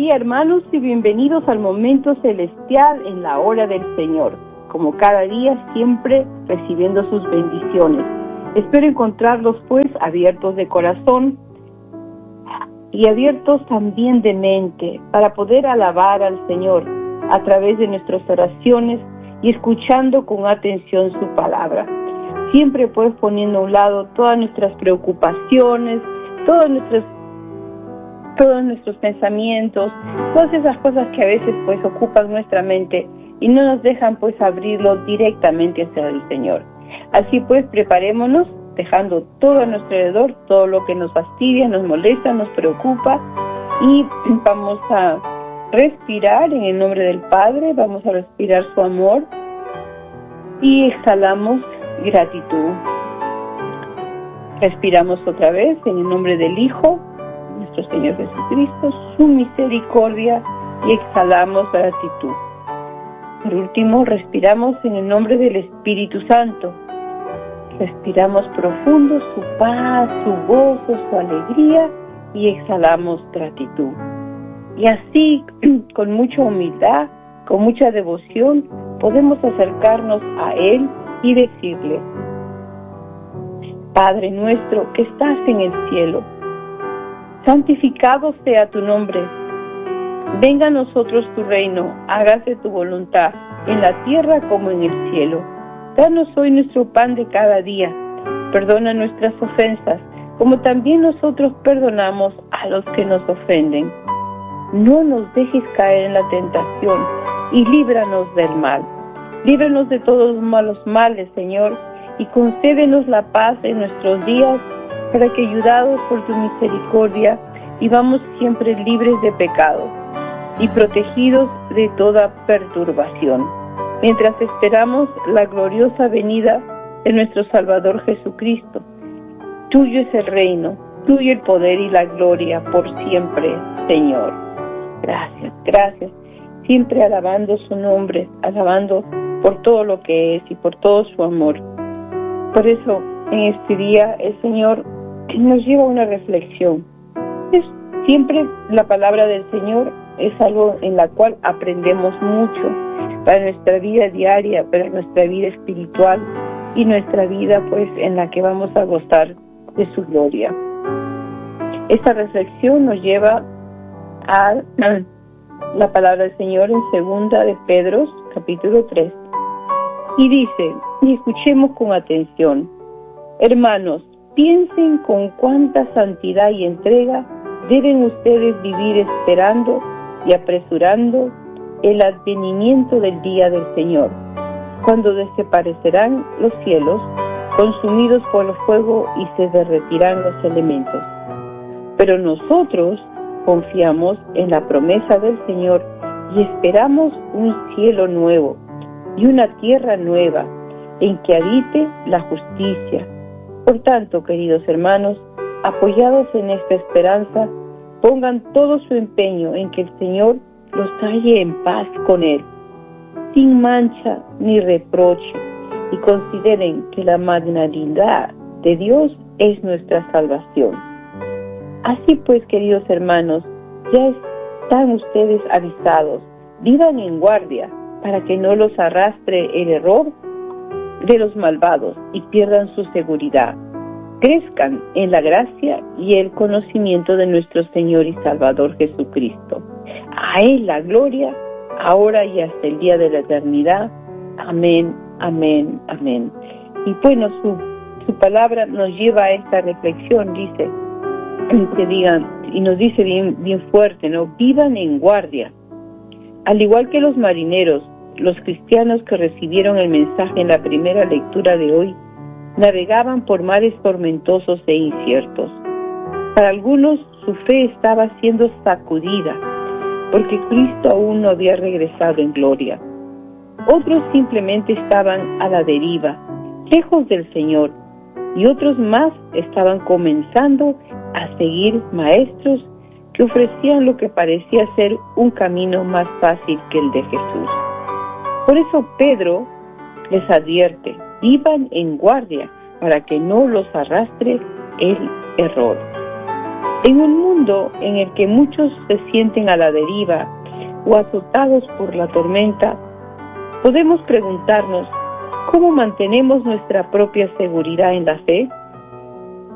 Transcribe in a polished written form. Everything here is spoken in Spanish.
día, hermanos, y bienvenidos al momento celestial en la hora del Señor. Como cada día, siempre recibiendo sus bendiciones. Espero encontrarlos, pues, abiertos de corazón y abiertos también de mente para poder alabar al Señor a través de nuestras oraciones y escuchando con atención su palabra. Siempre, pues, poniendo a un lado todas nuestras preocupaciones, todos nuestros pensamientos, todas esas cosas que a veces pues ocupan nuestra mente y no nos dejan pues abrirlo directamente hacia el Señor. Así pues, preparémonos, dejando todo a nuestro alrededor, todo lo que nos fastidia, nos molesta, nos preocupa, y vamos a respirar en el nombre del Padre, vamos a respirar su amor y exhalamos gratitud. Respiramos otra vez en el nombre del Hijo, nuestro Señor Jesucristo, su misericordia, y exhalamos gratitud. Por último, respiramos en el nombre del Espíritu Santo. Respiramos profundo su paz, su gozo, su alegría, y exhalamos gratitud. Y así, con mucha humildad, con mucha devoción, podemos acercarnos a Él y decirle: Padre nuestro que estás en el cielo, santificado sea tu nombre. Venga a nosotros tu reino, hágase tu voluntad, en la tierra como en el cielo. Danos hoy nuestro pan de cada día. Perdona nuestras ofensas, como también nosotros perdonamos a los que nos ofenden. No nos dejes caer en la tentación, y líbranos del mal. Líbranos de todos los males, Señor, y concédenos la paz en nuestros días, para que, ayudados por tu misericordia, vivamos siempre libres de pecado y protegidos de toda perturbación, mientras esperamos la gloriosa venida de nuestro Salvador Jesucristo. Tuyo es el reino, tuyo el poder y la gloria por siempre, Señor. Gracias, gracias. Siempre alabando su nombre, alabando por todo lo que es y por todo su amor. Por eso, en este día, el Señor nos lleva a una reflexión. Siempre la palabra del Señor es algo en la cual aprendemos mucho para nuestra vida diaria, para nuestra vida espiritual y nuestra vida pues en la que vamos a gozar de su gloria. Esta reflexión nos lleva a la palabra del Señor en 2 de Pedro, capítulo 3. Y dice, y escuchemos con atención: hermanos, piensen con cuánta santidad y entrega deben ustedes vivir esperando y apresurando el advenimiento del día del Señor, cuando desaparecerán los cielos, consumidos por el fuego, y se derretirán los elementos. Pero nosotros confiamos en la promesa del Señor y esperamos un cielo nuevo y una tierra nueva en que habite la justicia. Por tanto, queridos hermanos, apoyados en esta esperanza, pongan todo su empeño en que el Señor los halle en paz con Él, sin mancha ni reproche, y consideren que la magnanimidad de Dios es nuestra salvación. Así pues, queridos hermanos, ya están ustedes avisados. Vivan en guardia para que no los arrastre el error de los malvados y pierdan su seguridad. Crezcan en la gracia y el conocimiento de nuestro Señor y Salvador Jesucristo. A Él la gloria, ahora y hasta el día de la eternidad. Amén, amén, amén. Y bueno, su palabra nos lleva a esta reflexión, dice, que digan, y nos dice bien fuerte, ¿no? Vivan en guardia. Al igual que los marineros, los cristianos que recibieron el mensaje en la primera lectura de hoy, navegaban por mares tormentosos e inciertos. Para algunos, su fe estaba siendo sacudida, porque Cristo aún no había regresado en gloria. Otros simplemente estaban a la deriva, lejos del Señor, y otros más estaban comenzando a seguir maestros que ofrecían lo que parecía ser un camino más fácil que el de Jesús. Por eso Pedro les advierte: vivan en guardia para que no los arrastre el error. En un mundo en el que muchos se sienten a la deriva o azotados por la tormenta, podemos preguntarnos, ¿cómo mantenemos nuestra propia seguridad en la fe?